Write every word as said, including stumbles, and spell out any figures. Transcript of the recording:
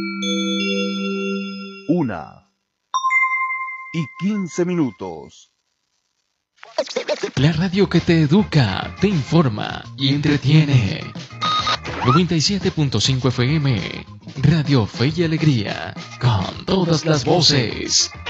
Una y quince minutos. La radio que te educa, te informa y entretiene. noventa y siete punto cinco F M, Radio Fe y Alegría, con todas las voces.